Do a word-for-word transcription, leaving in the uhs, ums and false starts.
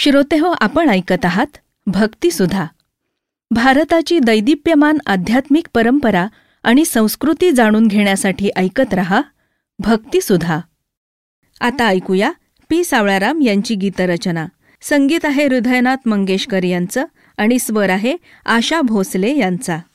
श्रोतेहो, आपण ऐकत आहात भक्तिसुधा. भारताची दैदिप्यमान आध्यात्मिक परंपरा आणि संस्कृती जाणून घेण्यासाठी ऐकत रहा भक्तिसुधा. आता ऐकूया पी सावळाराम यांची गीतरचना. संगीत आहे हृदयनाथ मंगेशकर यांचं आणि स्वर आहे आशा भोसले यांचा.